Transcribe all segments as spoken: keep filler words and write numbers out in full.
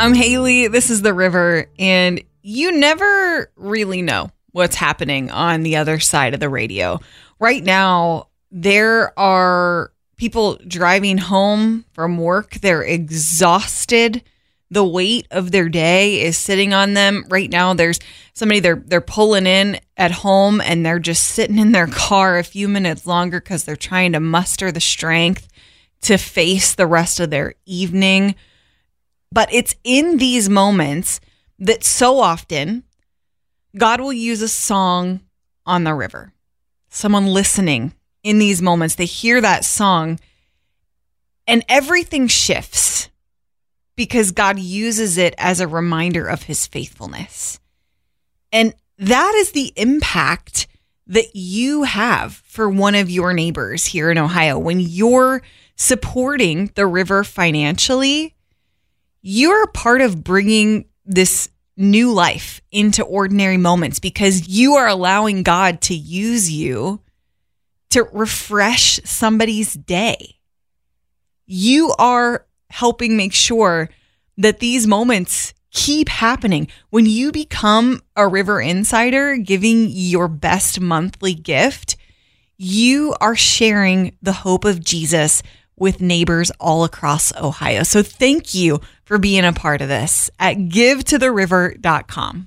I'm Haley. This is The River, and you never really know what's happening on the other side of the radio. Right now, there are people driving home from work. They're exhausted. The weight of their day is sitting on them. Right now, there's somebody they're they're pulling in at home, and they're just sitting in their car a few minutes longer because they're trying to muster the strength to face the rest of their evening. But it's in these moments that so often God will use a song on the river. Someone listening in these moments, they hear that song and everything shifts because God uses it as a reminder of his faithfulness. And that is the impact that you have for one of your neighbors here in Ohio. When you're supporting the river financially, you're a part of bringing this new life into ordinary moments because you are allowing God to use you to refresh somebody's day. You are helping make sure that these moments keep happening. When you become a River Insider, giving your best monthly gift, you are sharing the hope of Jesus with neighbors all across Ohio. So thank you for being a part of this at give to the river dot com.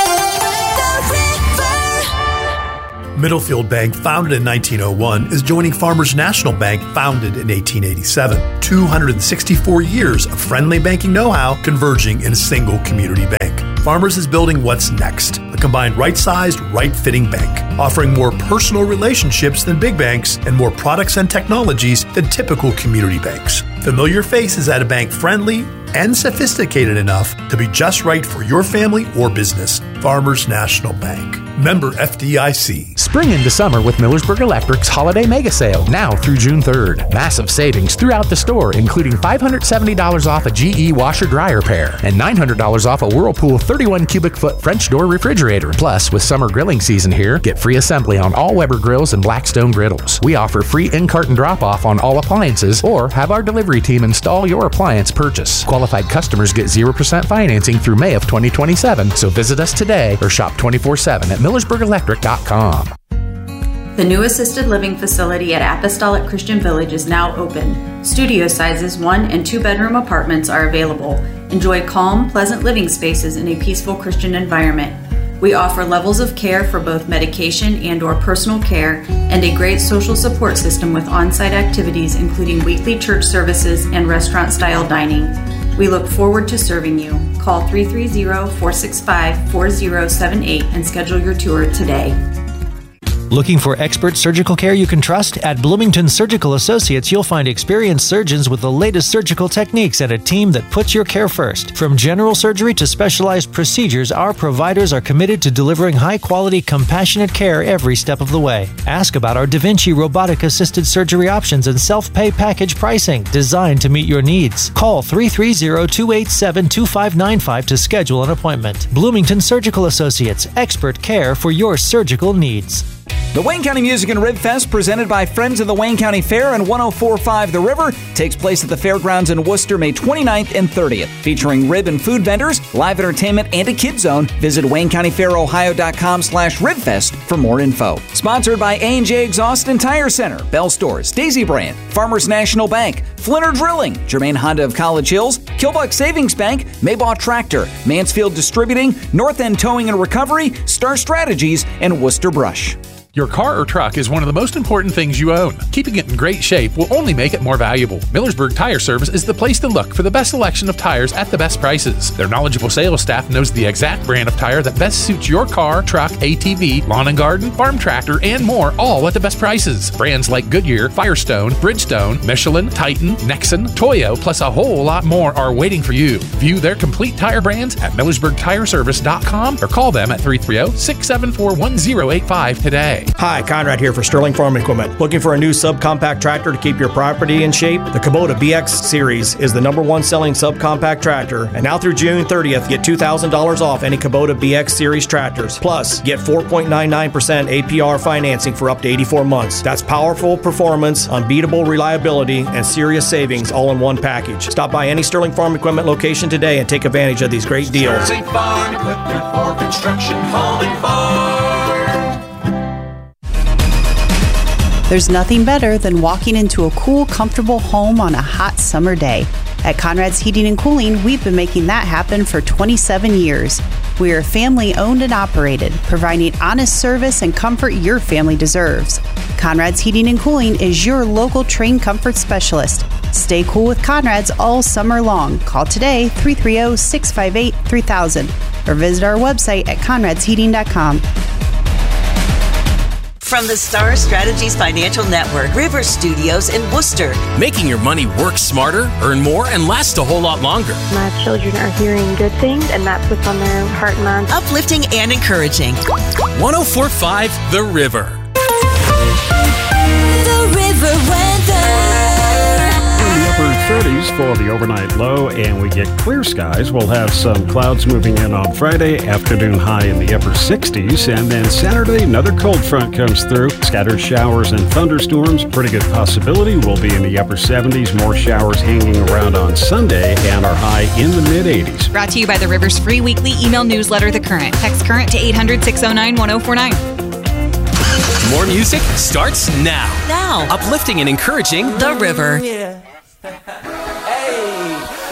Middlefield Bank, founded in nineteen oh one, is joining Farmers National Bank, founded in eighteen eighty-seven. two hundred sixty-four years of friendly banking know-how converging in a single community bank. Farmers is building what's next, a combined right-sized, right-fitting bank, offering more personal relationships than big banks and more products and technologies than typical community banks. Familiar faces at a bank friendly and sophisticated enough to be just right for your family or business. Farmers National Bank. Member F D I C. Spring into summer with Millersburg Electric's Holiday Mega Sale, now through June third. Massive savings throughout the store, including five hundred seventy dollars off a G E washer-dryer pair and nine hundred dollars off a Whirlpool thirty-one cubic foot French door refrigerator. Plus, with summer grilling season here, get free assembly on all Weber grills and Blackstone griddles. We offer free in-carton drop-off on all appliances or have our delivery team install your appliance purchase. Qualified customers get zero percent financing through May of twenty twenty-seven, so visit us today or shop twenty-four seven at millersburg electric dot com. The new assisted living facility at Apostolic Christian Village is now open. Studio sizes, one and two bedroom apartments are available. Enjoy calm, pleasant living spaces in a peaceful Christian environment. We offer levels of care for both medication and or personal care and a great social support system with on-site activities including weekly church services and restaurant-style dining. We look forward to serving you. Call three three zero, four six five, four zero seven eight and schedule your tour today. Looking for expert surgical care you can trust? At Bloomington Surgical Associates, you'll find experienced surgeons with the latest surgical techniques and a team that puts your care first. From general surgery to specialized procedures, our providers are committed to delivering high-quality, compassionate care every step of the way. Ask about our Da Vinci robotic-assisted surgery options and self-pay package pricing designed to meet your needs. Call three three zero, two eight seven, two five nine five to schedule an appointment. Bloomington Surgical Associates, expert care for your surgical needs. The Wayne County Music and Rib Fest, presented by Friends of the Wayne County Fair and one oh four point five The River, takes place at the Fairgrounds in Worcester May twenty-ninth and thirtieth. Featuring rib and food vendors, live entertainment, and a kid zone. Visit wayne county fair ohio dot com slash ribfest for more info. Sponsored by A and J Exhaust and Tire Center, Bell Stores, Daisy Brand, Farmers National Bank, Flinter Drilling, Germain Honda of College Hills, Kilbuck Savings Bank, Maybaugh Tractor, Mansfield Distributing, North End Towing and Recovery, Star Strategies, and Worcester Brush. Your car or truck is one of the most important things you own. Keeping it in great shape will only make it more valuable. Millersburg Tire Service is the place to look for the best selection of tires at the best prices. Their knowledgeable sales staff knows the exact brand of tire that best suits your car, truck, A T V, lawn and garden, farm tractor, and more, all at the best prices. Brands like Goodyear, Firestone, Bridgestone, Michelin, Titan, Nexen, Toyo, plus a whole lot more are waiting for you. View their complete tire brands at millersburg tire service dot com or call them at three three zero, six seven four, one zero eight five today. today. Hi, Conrad here for Sterling Farm Equipment. Looking for a new subcompact tractor to keep your property in shape? The Kubota B X Series is the number one selling subcompact tractor, and now through June thirtieth, get two thousand dollars off any Kubota B X Series tractors. Plus, get four point nine nine percent A P R financing for up to eighty-four months. That's powerful performance, unbeatable reliability, and serious savings all in one package. Stop by any Sterling Farm Equipment location today and take advantage of these great deals. Sterling Farm Equipment for construction, home, and farm. There's nothing better than walking into a cool, comfortable home on a hot summer day. At Conrad's Heating and Cooling, we've been making that happen for twenty-seven years. We are family owned and operated, providing honest service and comfort your family deserves. Conrad's Heating and Cooling is your local trained comfort specialist. Stay cool with Conrad's all summer long. Call today, three three zero, six five eight, three thousand, or visit our website at conrads heating dot com. From the Star Strategies Financial Network, River Studios in Worcester. Making your money work smarter, earn more, and last a whole lot longer. My children are hearing good things, and that's what's on their heart and mind. Uplifting and encouraging. one oh four point five The River. The River weather. Upper thirties for the overnight low, and we get clear skies. We'll have some clouds moving in on Friday, afternoon high in the upper sixties, and then Saturday, another cold front comes through. Scattered showers and thunderstorms, pretty good possibility. We'll be in the upper seventies, more showers hanging around on Sunday, and our high in the mid-eighties. Brought to you by the River's free weekly email newsletter, The Current. Text Current to eight hundred, six oh nine, one oh four nine. More music starts now. Now. Uplifting and encouraging The River. Yeah.